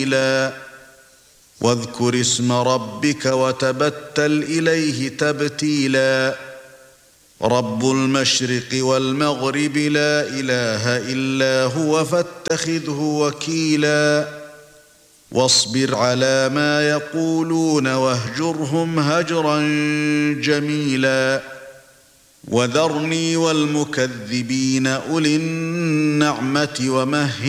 تفصيلا واذكر اسم ربك وتبتل إليه تبتيلا رب المشرق والمغرب لا إله إلا هو فاتخذه وكيلا واصبر على ما يقولون واهجرهم هجرا جميلا وذرني والمكذبين أولي النعمة ومهل